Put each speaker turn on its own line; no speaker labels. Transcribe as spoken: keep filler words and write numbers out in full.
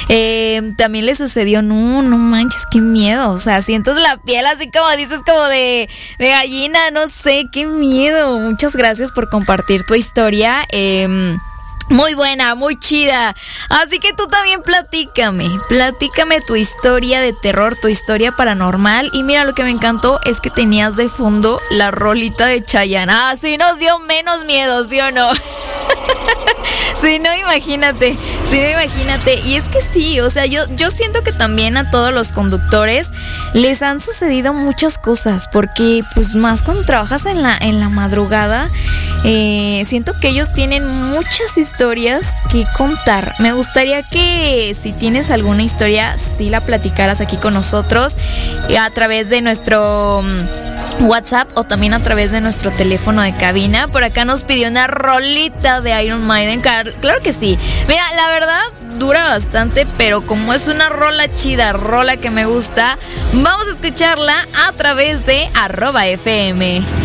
Eh, también le sucedió, no, no manches, qué miedo. O sea, sientes la piel así como dices, como de, de gallina, no sé, qué miedo. Muchas gracias por compartir tu historia. Eh, Muy buena, muy chida. Así que tú también platícame, platícame tu historia de terror, tu historia paranormal. Y mira, lo que me encantó es que tenías de fondo la rolita de Chayanne. Ah, sí nos dio menos miedo, ¿sí o no? Sí, no, imagínate, sí, no, imagínate. Y es que sí, o sea, yo, yo siento que también a todos los conductores les han sucedido muchas cosas, porque pues más cuando trabajas en la, en la madrugada, eh, siento que ellos tienen muchas historias que contar. Me gustaría que si tienes alguna historia, sí la platicaras aquí con nosotros a través de nuestro WhatsApp o también a través de nuestro teléfono de cabina. Por acá nos pidió una rolita de Iron Maiden. Claro que sí. Mira, la verdad dura bastante, pero como es una rola chida, rola que me gusta, vamos a escucharla a través de arroba F M.